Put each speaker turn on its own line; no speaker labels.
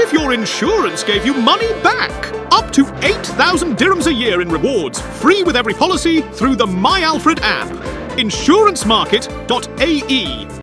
if your insurance gave you money back? Up to 8,000 dirhams a year in rewards, free with every policy through the My Alfred app. Insurancemarket.ae